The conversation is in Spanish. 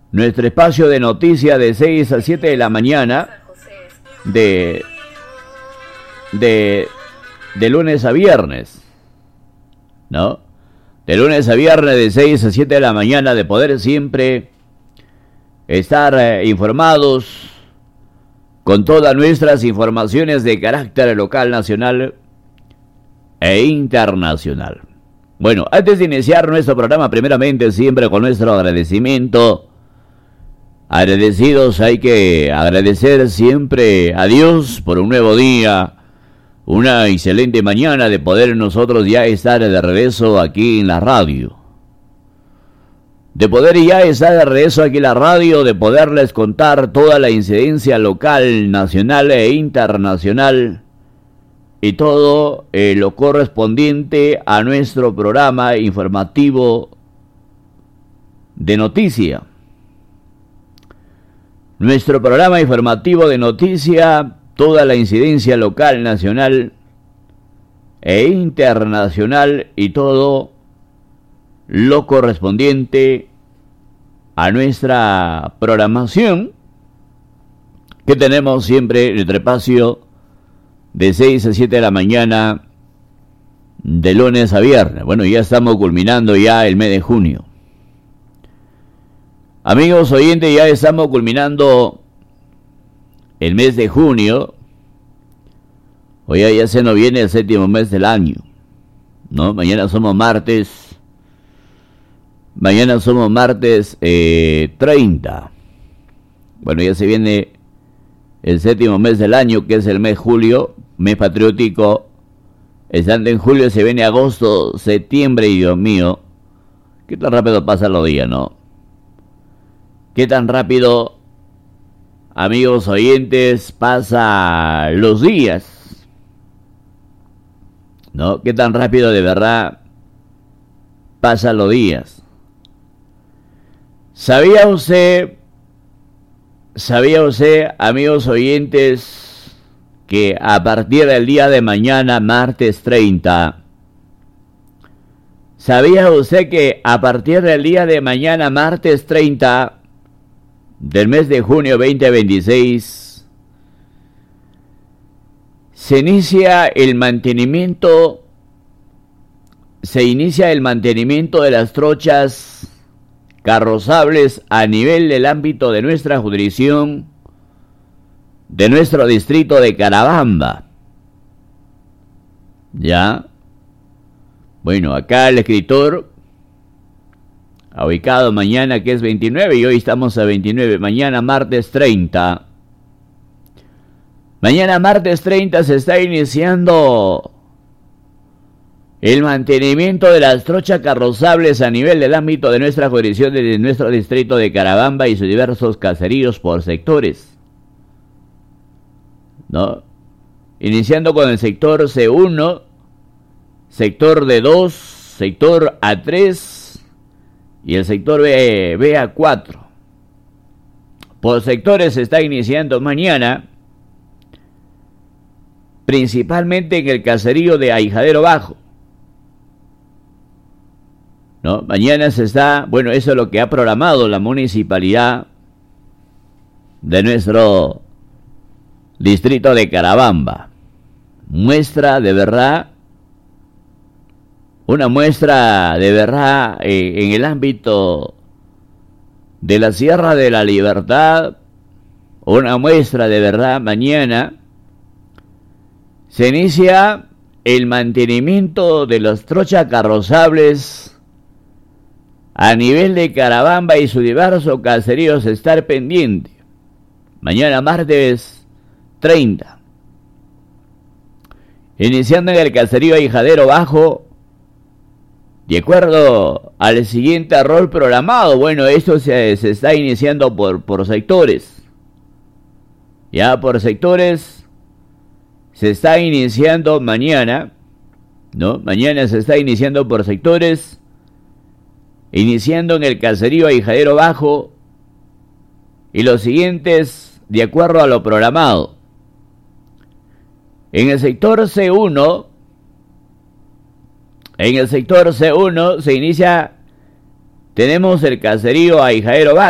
nuestro espacio de noticias de 6 a 7 de la mañana, de lunes a viernes, ¿no? De lunes a viernes de 6 a 7 de la mañana, de poder siempre estar informados con todas nuestras informaciones de carácter local, nacional e internacional. Bueno, antes de iniciar nuestro programa, primeramente siempre con nuestro agradecimiento. Agradecidos, hay que agradecer siempre a Dios por un nuevo día, una excelente mañana de poder nosotros ya estar de regreso aquí en la radio. De poder ya estar de regreso aquí en la radio, de poderles contar toda la incidencia local, nacional e internacional y todo lo correspondiente a nuestro programa informativo de noticia. Nuestro programa informativo de noticia, toda la incidencia local, nacional e internacional y todo lo correspondiente a nuestra programación que tenemos siempre en nuestro espacio de 6 a 7 de la mañana de lunes a viernes. Bueno, ya estamos culminando ya el mes de junio. Amigos oyentes, ya estamos culminando el mes de junio. Hoy ya se nos viene el séptimo mes del año, ¿no? Mañana somos martes. Mañana somos martes 30. Bueno, ya se viene el séptimo mes del año, que es el mes julio, mes patriótico. Estando en julio se viene agosto, septiembre, y Dios mío, qué tan rápido pasan los días, ¿no? Qué tan rápido, amigos oyentes, pasan los días, ¿no? Qué tan rápido de verdad pasan los días. ¿Sabía usted, amigos oyentes, que a partir del día de mañana, martes 30, ¿sabía usted que a partir del día de mañana, martes 30, del mes de junio 2026, se inicia el mantenimiento de las trochas carrozables a nivel del ámbito de nuestra jurisdicción, de nuestro distrito de Carabamba? ¿Ya? Bueno, acá el escritor ha ubicado mañana, que es 29, y hoy estamos a 29, mañana martes 30. Mañana martes 30 se está iniciando el mantenimiento de las trochas carrozables a nivel del ámbito de nuestra jurisdicción, de nuestro distrito de Carabamba y sus diversos caseríos por sectores, ¿no? Iniciando con el sector C1, sector D2, sector A3 y el sector BA4. Por sectores se está iniciando mañana, principalmente en el caserío de Ahijadero Bajo, ¿no? Mañana se está, bueno, eso es lo que ha programado la municipalidad de nuestro distrito de Carabamba. Muestra de verdad, una muestra de verdad en el ámbito de la Sierra de la Libertad, una muestra de verdad. Mañana se inicia el mantenimiento de las trochas carrozables a nivel de Carabamba y sus diversos caseríos. Estar pendiente. Mañana martes 30. Iniciando en el caserío Ahijadero Bajo, de acuerdo al siguiente rol programado. Bueno, esto se está iniciando por sectores. Ya por sectores se está iniciando mañana, ¿no? Mañana se está iniciando por sectores, iniciando en el caserío Ahijadero Bajo y los siguientes de acuerdo a lo programado. En el sector C1, se inicia, tenemos el caserío Ahijadero Bajo.